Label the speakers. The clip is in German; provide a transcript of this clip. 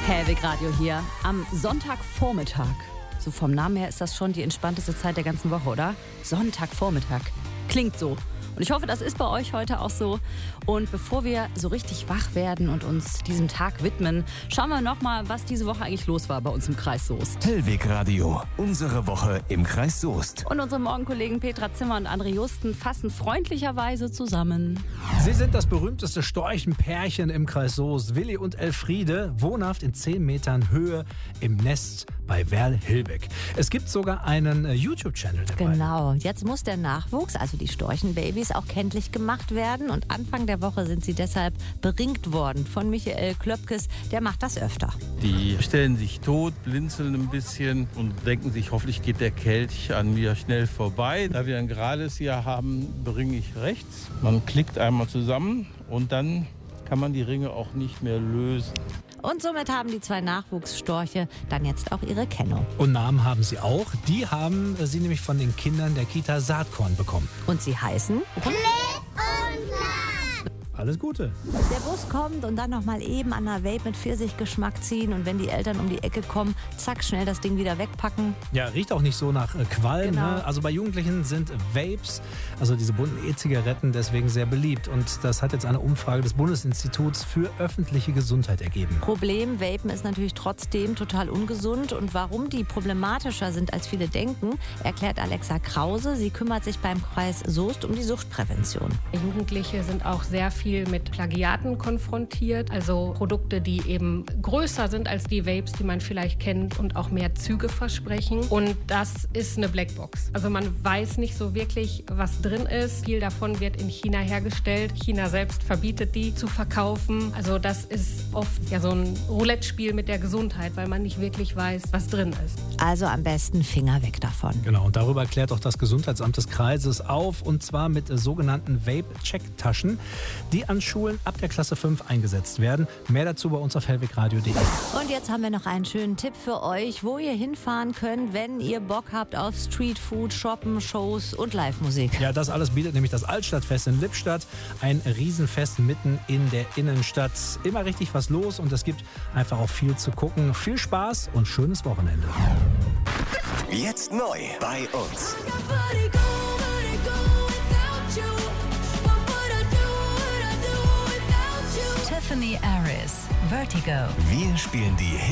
Speaker 1: Hellwig Radio hier am Sonntagvormittag. So vom Namen her ist das schon die entspannteste Zeit der ganzen Woche, oder? Sonntagvormittag. Klingt so. Und ich hoffe, das ist bei euch heute auch so. Und bevor wir so richtig wach werden und uns diesem Tag widmen, schauen wir nochmal, was diese Woche eigentlich los war bei uns im Kreis Soest.
Speaker 2: Hellwig Radio, unsere Woche im Kreis Soest.
Speaker 1: Und unsere Morgenkollegen Petra Zimmer und André Justen fassen freundlicherweise zusammen.
Speaker 3: Sie sind das berühmteste Storchenpärchen im Kreis Soest. Willi und Elfriede, wohnhaft in 10 Metern Höhe im Nest bei Werl-Hilbig. Es gibt sogar einen YouTube-Channel dabei.
Speaker 4: Genau, jetzt muss der Nachwuchs, also die Storchenbabys, auch kenntlich gemacht werden. Und Anfang der Woche sind sie deshalb beringt worden von Michael Klöpkes. Der macht das öfter.
Speaker 5: Die stellen sich tot, blinzeln ein bisschen und denken sich, hoffentlich geht der Kelch an mir schnell vorbei. Da wir ein gerades hier haben, bringe ich rechts. Man klickt einmal zusammen und dann kann man die Ringe auch nicht mehr lösen.
Speaker 4: Und somit haben die 2 Nachwuchsstorche dann jetzt auch ihre Kennung.
Speaker 3: Und Namen haben sie auch. Die haben sie nämlich von den Kindern der Kita Saatkorn bekommen.
Speaker 4: Und sie heißen?
Speaker 3: Alles Gute.
Speaker 4: Der Bus kommt und dann nochmal eben an einer Vape mit Pfirsichgeschmack ziehen. Und wenn die Eltern um die Ecke kommen, zack, schnell das Ding wieder wegpacken.
Speaker 3: Ja, riecht auch nicht so nach Qualm.
Speaker 4: Genau.
Speaker 3: Ne? Also bei Jugendlichen sind Vapes, also diese bunten E-Zigaretten, deswegen sehr beliebt. Und das hat jetzt eine Umfrage des Bundesinstituts für öffentliche Gesundheit ergeben.
Speaker 4: Problem, Vapen ist natürlich trotzdem total ungesund. Und warum die problematischer sind, als viele denken, erklärt Alexa Krause. Sie kümmert sich beim Kreis Soest um die Suchtprävention.
Speaker 6: Jugendliche sind auch sehr viel mit Plagiaten konfrontiert, also Produkte, die eben größer sind als die Vapes, die man vielleicht kennt und auch mehr Züge versprechen. Und das ist eine Blackbox. Also man weiß nicht so wirklich, was drin ist. Viel davon wird in China hergestellt. China selbst verbietet die zu verkaufen. Also das ist oft ja so ein Roulette-Spiel mit der Gesundheit, weil man nicht wirklich weiß, was drin ist.
Speaker 4: Also am besten Finger weg davon.
Speaker 3: Genau, und darüber klärt auch das Gesundheitsamt des Kreises auf, und zwar mit sogenannten Vape-Check-Taschen, die an Schulen ab der Klasse 5 eingesetzt werden. Mehr dazu bei uns auf hellwigradio.de.
Speaker 4: Und jetzt haben wir noch einen schönen Tipp für euch, wo ihr hinfahren könnt, wenn ihr Bock habt auf Streetfood, Shoppen, Shows und Live-Musik.
Speaker 3: Ja, das alles bietet nämlich das Altstadtfest in Lippstadt. Ein Riesenfest mitten in der Innenstadt. Immer richtig was los und es gibt einfach auch viel zu gucken. Viel Spaß und schönes Wochenende.
Speaker 2: Jetzt neu bei uns.
Speaker 7: Tiffany Aris, Vertigo.
Speaker 2: Wir spielen die